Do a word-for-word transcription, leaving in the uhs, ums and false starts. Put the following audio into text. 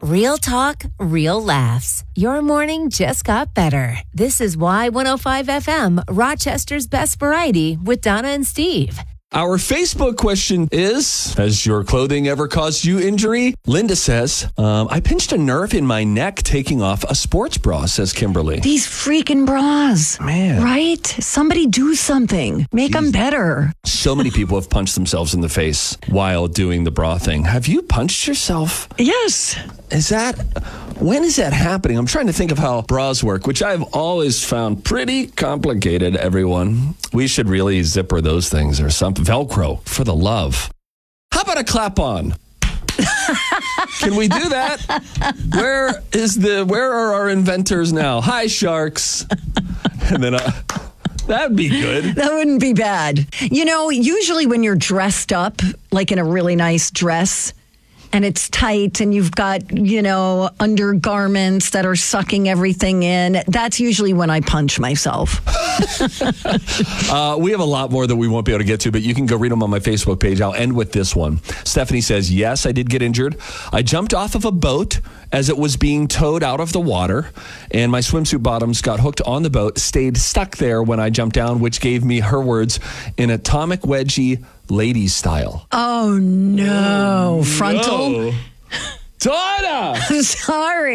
Real talk, real laughs. Your morning just got better. This is Y one oh five F M, Rochester's best variety with Donna and Steve. Our Facebook question is, has your clothing ever caused you injury? Linda says, um, I pinched a nerve in my neck taking off a sports bra, says Kimberly. These freaking bras. Man. Right? Somebody do something. Make Jeez. them better. So many people have punched themselves in the face while doing the bra thing. Have you punched yourself? Yes. Is that, when is that happening? I'm trying to think of how bras work, which I've always found pretty complicated, everyone. We should really zipper those things or something. Velcro, for the love. How about a clap-on? Can we do that? Where is the, where are our inventors now? Hi, sharks. And then, uh, that'd be good. That wouldn't be bad. You know, usually when you're dressed up, like in a really nice dress, and it's tight and you've got, you know, undergarments that are sucking everything in, that's usually when I punch myself. uh, we have a lot more that we won't be able to get to, but you can go read them on my Facebook page. I'll end with this one. Stephanie says, yes, I did get injured. I jumped off of a boat as it was being towed out of the water, and my swimsuit bottoms got hooked on the boat, stayed stuck there when I jumped down, which gave me, her words, an atomic wedgie ladies style. Oh, no. Frontal? No. Donna! Sorry.